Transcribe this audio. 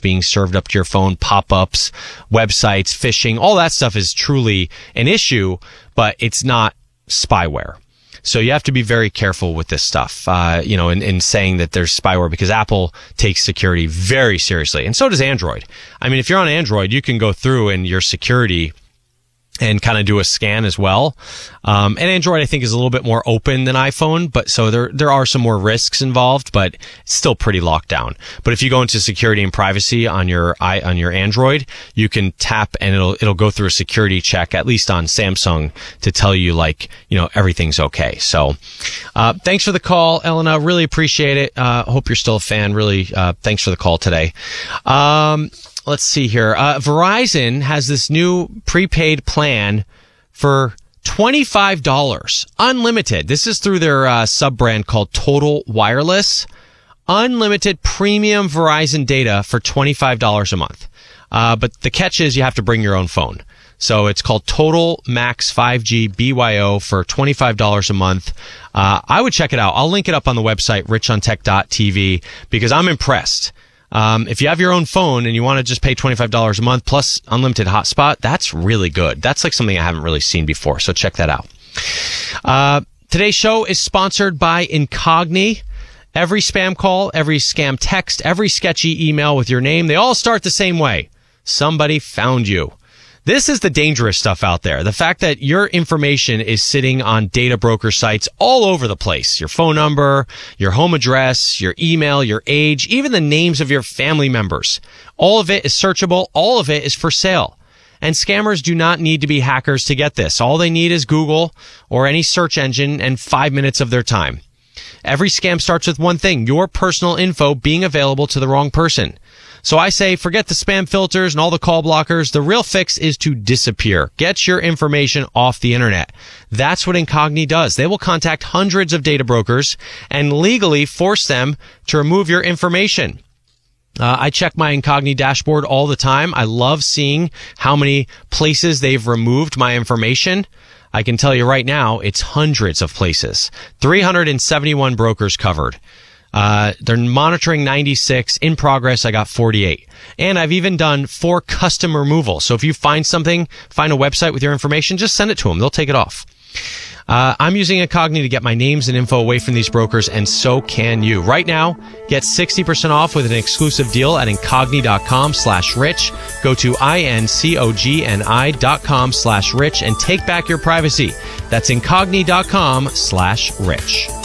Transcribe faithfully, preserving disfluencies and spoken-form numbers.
being served up to your phone, pop-ups, websites, phishing, all that stuff is truly an issue, but it's not spyware. So you have to be very careful with this stuff, uh, you know, in, in saying that there's spyware, because Apple takes security very seriously. And so does Android. I mean, if you're on Android, you can go through and your security and kind of do a scan as well. Um, and Android, I think, is a little bit more open than iPhone, but so there there are some more risks involved, but it's still pretty locked down. But if you go into security and privacy on your i on your Android, you can tap and it'll it'll go through a security check, at least on Samsung, to tell you, like, you know, everything's okay. So uh thanks for the call, Elena. Really appreciate it. Uh hope you're still a fan. Really uh thanks for the call today. Um Let's see here. Uh, Verizon has this new prepaid plan for twenty-five dollars. Unlimited. This is through their uh, sub-brand called Total Wireless. Unlimited premium Verizon data for twenty-five dollars a month. Uh, but the catch is you have to bring your own phone. So it's called Total Max five G B Y O for twenty-five dollars a month. Uh, I would check it out. I'll link it up on the website, rich on tech dot t v, because I'm impressed. Um, if you have your own phone and you want to just pay twenty-five dollars a month plus unlimited hotspot, that's really good. That's like something I haven't really seen before. So check that out. Uh, today's show is sponsored by Incogni. Every spam call, every scam text, every sketchy email with your name, they all start the same way. Somebody found you. This is the dangerous stuff out there. The fact that your information is sitting on data broker sites all over the place. Your phone number, your home address, your email, your age, even the names of your family members. All of it is searchable. All of it is for sale. And scammers do not need to be hackers to get this. All they need is Google or any search engine and five minutes of their time. Every scam starts with one thing: your personal info being available to the wrong person. So I say, forget the spam filters and all the call blockers. The real fix is to disappear. Get your information off the internet. That's what Incogni does. They will contact hundreds of data brokers and legally force them to remove your information. Uh, I check my Incogni dashboard all the time. I love seeing how many places they've removed my information. I can tell you right now, it's hundreds of places. three hundred seventy-one brokers covered. Uh, they're monitoring ninety-six. In progress, I got forty-eight. And I've even done four custom removals. So if you find something, find a website with your information, just send it to them. They'll take it off. Uh, I'm using Incogni to get my names and info away from these brokers, and so can you. Right now, get sixty percent off with an exclusive deal at Incogni.com slash rich. Go to I-N-C-O-G-N-I dot com slash rich and take back your privacy. That's Incogni.com slash rich.